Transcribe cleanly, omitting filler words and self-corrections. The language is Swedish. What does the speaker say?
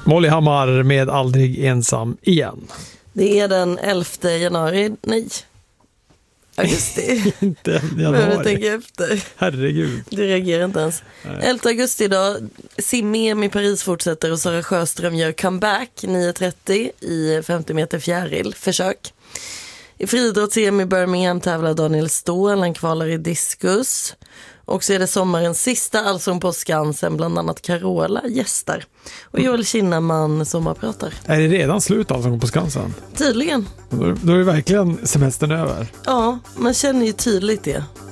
Molly Hammar med Aldrig ensam igen. Det är den 11 januari. Nej. Augusti. Inte Behöver du tänka efter. Herregud. Du reagerar inte ens. 11 augusti idag. Sim-EM i Paris fortsätter och Sara Sjöström gör comeback 9.30 i 50 meter fjäril. Försök. I friidrotts-EM i Birmingham tävlar Daniel Ståhl. Han kvalar i diskus. Och så är det sommarens sista Allsång på Skansen. Bland annat Carola gästar. Och Joel Kinnaman sommarpratar. Är det redan slut Allsång på Skansen? Tydligen. Då är det verkligen semestern över. Ja, man känner ju tydligt det.